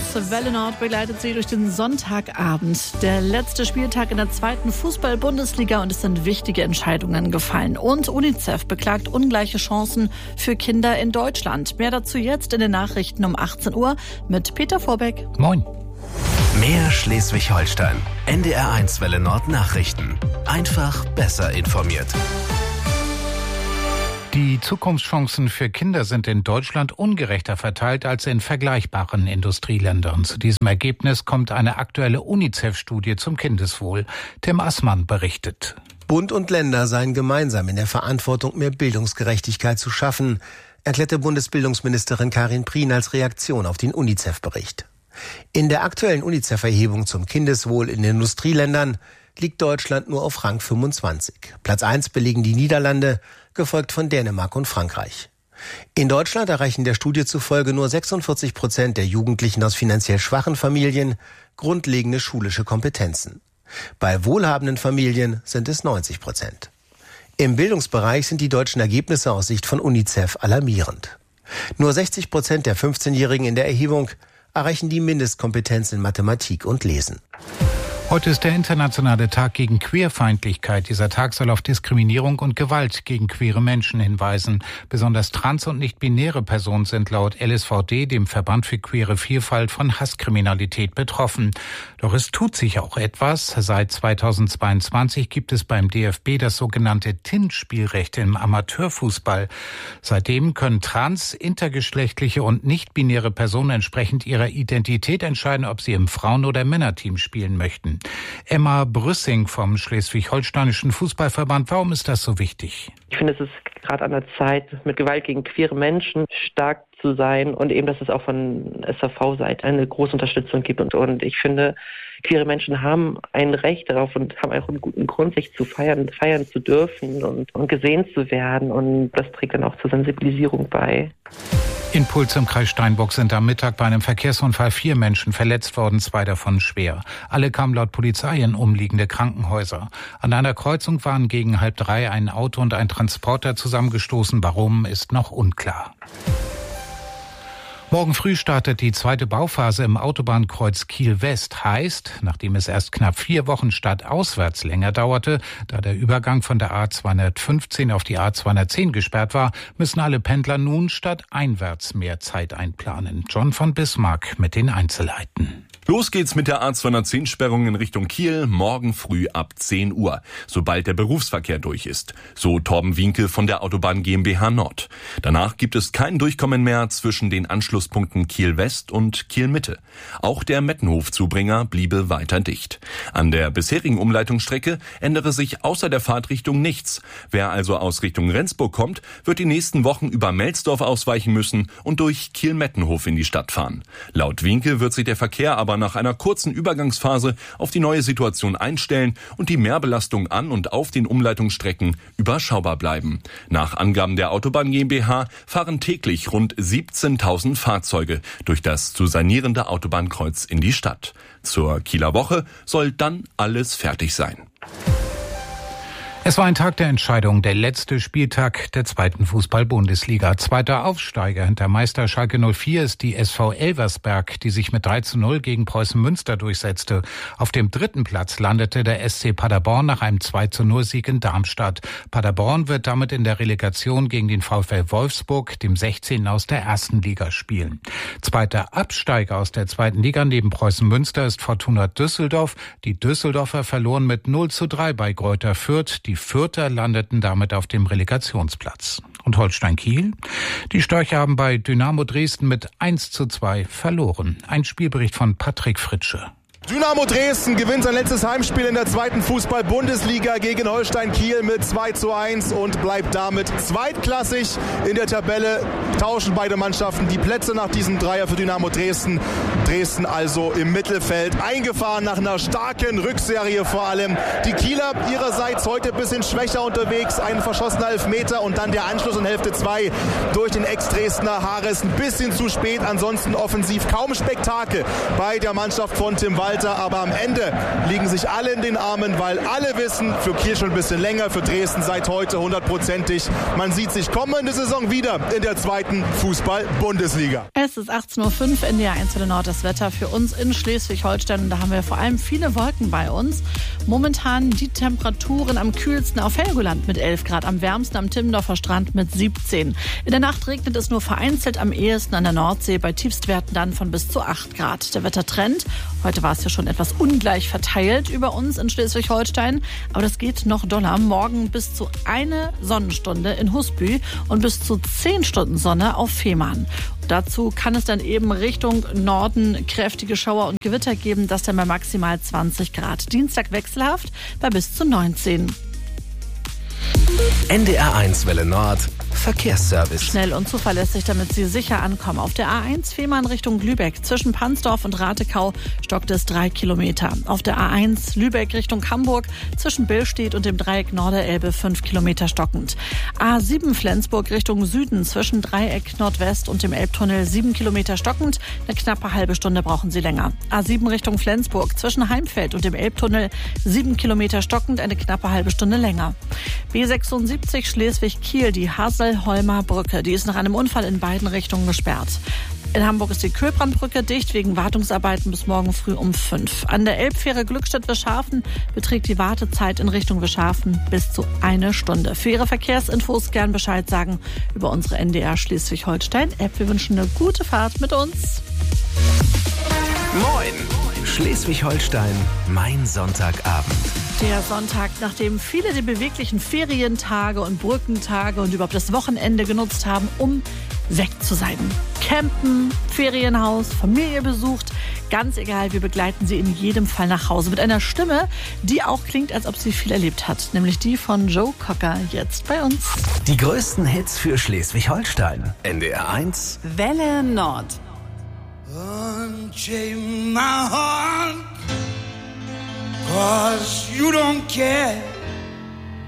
Welle Nord begleitet Sie durch den Sonntagabend. Der letzte Spieltag in der 2. Fußball-Bundesliga und es sind wichtige Entscheidungen gefallen. Und UNICEF beklagt ungleiche Chancen für Kinder in Deutschland. Mehr dazu jetzt in den Nachrichten um 18 Uhr mit Peter Vorbeck. Moin. Mehr Schleswig-Holstein. NDR1 Welle Nord Nachrichten. Einfach besser informiert. Die Zukunftschancen für Kinder sind in Deutschland ungerechter verteilt als in vergleichbaren Industrieländern. Zu diesem Ergebnis kommt eine aktuelle UNICEF-Studie zum Kindeswohl. Tim Assmann berichtet. Bund und Länder seien gemeinsam in der Verantwortung, mehr Bildungsgerechtigkeit zu schaffen, erklärte Bundesbildungsministerin Karin Prien als Reaktion auf den UNICEF-Bericht. In der aktuellen UNICEF-Erhebung zum Kindeswohl in Industrieländern liegt Deutschland nur auf Rang 25. Platz 1 belegen die Niederlande, gefolgt von Dänemark und Frankreich. In Deutschland erreichen der Studie zufolge nur 46% der Jugendlichen aus finanziell schwachen Familien grundlegende schulische Kompetenzen. Bei wohlhabenden Familien sind es 90%. Im Bildungsbereich sind die deutschen Ergebnisse aus Sicht von UNICEF alarmierend. Nur 60% der 15-Jährigen in der Erhebung erreichen die Mindestkompetenz in Mathematik und Lesen. Heute ist der internationale Tag gegen Queerfeindlichkeit. Dieser Tag soll auf Diskriminierung und Gewalt gegen queere Menschen hinweisen. Besonders trans- und nicht-binäre Personen sind laut LSVD, dem Verband für queere Vielfalt, von Hasskriminalität betroffen. Doch es tut sich auch etwas. Seit 2022 gibt es beim DFB das sogenannte TIN-Spielrecht im Amateurfußball. Seitdem können trans-, intergeschlechtliche und nicht-binäre Personen entsprechend ihrer Identität entscheiden, ob sie im Frauen- oder Männerteam spielen möchten. Emma Brüssing vom Schleswig-Holsteinischen Fußballverband. Warum ist das so wichtig? Ich finde, es ist gerade an der Zeit, mit Gewalt gegen queere Menschen stark zu sein und eben, dass es auch von SAV-Seite eine große Unterstützung gibt. Und ich finde, queere Menschen haben ein Recht darauf und haben auch einen guten Grund, sich zu feiern zu dürfen und gesehen zu werden. Und das trägt dann auch zur Sensibilisierung bei. In Puls im Kreis Steinburg sind am Mittag bei einem Verkehrsunfall 4 Menschen verletzt worden, 2 davon schwer. Alle kamen laut Polizei in umliegende Krankenhäuser. An einer Kreuzung waren gegen 2:30 ein Auto und ein Transporter zusammengestoßen. Warum, ist noch unklar. Morgen früh startet die zweite Bauphase im Autobahnkreuz Kiel-West. Heißt, nachdem es erst knapp 4 Wochen stadtauswärts länger dauerte, da der Übergang von der A215 auf die A210 gesperrt war, müssen alle Pendler nun stadteinwärts mehr Zeit einplanen. John von Bismarck mit den Einzelheiten. Los geht's mit der A210-Sperrung in Richtung Kiel morgen früh ab 10 Uhr, sobald der Berufsverkehr durch ist. So Torben Wienke von der Autobahn GmbH Nord. Danach gibt es kein Durchkommen mehr zwischen den Anschlusspunkten Kiel West und Kiel Mitte. Auch der Mettenhof-Zubringer bliebe weiter dicht. An der bisherigen Umleitungsstrecke ändere sich außer der Fahrtrichtung nichts. Wer also aus Richtung Rendsburg kommt, wird die nächsten Wochen über Melsdorf ausweichen müssen und durch Kiel-Mettenhof in die Stadt fahren. Laut Wienke wird sich der Verkehr aber nach einer kurzen Übergangsphase auf die neue Situation einstellen und die Mehrbelastung an und auf den Umleitungsstrecken überschaubar bleiben. Nach Angaben der Autobahn GmbH fahren täglich rund 17.000 Fahrzeuge durch das zu sanierende Autobahnkreuz in die Stadt. Zur Kieler Woche soll dann alles fertig sein. Es war ein Tag der Entscheidung, der letzte Spieltag der 2. Fußball-Bundesliga. Zweiter Aufsteiger hinter Meister Schalke 04 ist die SV Elversberg, die sich mit 3:0 gegen Preußen Münster durchsetzte. Auf dem 3. Platz landete der SC Paderborn nach einem 2:0-Sieg in Darmstadt. Paderborn wird damit in der Relegation gegen den VfL Wolfsburg, dem 16. aus der 1. Liga, spielen. Zweiter Absteiger aus der 2. Liga neben Preußen Münster ist Fortuna Düsseldorf. Die Düsseldorfer verloren mit 0:3 bei Greuther Fürth. Die Fürther landeten damit auf dem Relegationsplatz. Und Holstein Kiel? Die Störche haben bei Dynamo Dresden mit 1:2 verloren. Ein Spielbericht von Patrick Fritsche. Dynamo Dresden gewinnt sein letztes Heimspiel in der 2. Fußball-Bundesliga gegen Holstein Kiel mit 2:1 und bleibt damit zweitklassig in der Tabelle. Tauschen beide Mannschaften die Plätze nach diesem Dreier für Dynamo Dresden. Dresden also im Mittelfeld eingefahren nach einer starken Rückserie vor allem. Die Kieler ihrerseits heute ein bisschen schwächer unterwegs. Ein verschossener Elfmeter und dann der Anschluss in Hälfte 2 durch den Ex-Dresdner Hares. Ein bisschen zu spät, ansonsten offensiv kaum Spektakel bei der Mannschaft von Tim Walter. Elfmeter, aber am Ende liegen sich alle in den Armen, weil alle wissen, für Kiel schon ein bisschen länger, für Dresden seit heute 100%ig. Man sieht sich kommende Saison wieder in der zweiten Fußball-Bundesliga. Es ist 18.05 Uhr, NDR 1 Welle Nord, das Wetter für uns in Schleswig-Holstein. Und da haben wir vor allem viele Wolken bei uns. Momentan die Temperaturen am kühlsten auf Helgoland mit 11 Grad, am wärmsten am Timmendorfer Strand mit 17. In der Nacht regnet es nur vereinzelt, am ehesten an der Nordsee, bei Tiefstwerten dann von bis zu 8 Grad. Der Wettertrend, heute war es ja schon etwas ungleich verteilt über uns in Schleswig-Holstein, aber das geht noch doller. Morgen bis zu 1 Sonnenstunde in Husby und bis zu 10 Stunden Sonne auf Fehmarn. Dazu kann es dann eben Richtung Norden kräftige Schauer und Gewitter geben, das dann bei maximal 20 Grad. Dienstag wechselhaft bei bis zu 19. NDR 1 Welle Nord Verkehrsservice. Schnell und zuverlässig, damit Sie sicher ankommen. Auf der A1 Fehmarn Richtung Lübeck zwischen Pansdorf und Ratekau stockt es 3 Kilometer. Auf der A1 Lübeck Richtung Hamburg zwischen Billstedt und dem Dreieck Norderelbe 5 Kilometer stockend. A7 Flensburg Richtung Süden zwischen Dreieck Nordwest und dem Elbtunnel 7 Kilometer stockend. Eine knappe halbe Stunde brauchen Sie länger. A7 Richtung Flensburg zwischen Heimfeld und dem Elbtunnel 7 Kilometer stockend, eine knappe halbe Stunde länger. B76 Schleswig-Kiel, die Haselholmer Brücke, die ist nach einem Unfall in beiden Richtungen gesperrt. In Hamburg ist die Köbrandbrücke dicht wegen Wartungsarbeiten bis morgen früh um 5. An der Elbfähre Glückstadt-Wischhafen beträgt die Wartezeit in Richtung Wischhafen bis zu 1 Stunde. Für Ihre Verkehrsinfos gern Bescheid sagen über unsere NDR Schleswig-Holstein-App. Wir wünschen eine gute Fahrt mit uns. Moin! Schleswig-Holstein, mein Sonntagabend. Der Sonntag, nachdem viele die beweglichen Ferientage und Brückentage und überhaupt das Wochenende genutzt haben, um weg zu sein. Campen, Ferienhaus, Familie besucht, ganz egal, wir begleiten Sie in jedem Fall nach Hause mit einer Stimme, die auch klingt, als ob sie viel erlebt hat, nämlich die von Joe Cocker, jetzt bei uns. Die größten Hits für Schleswig-Holstein. NDR 1 Welle Nord. Unchain my heart, 'cause you don't care.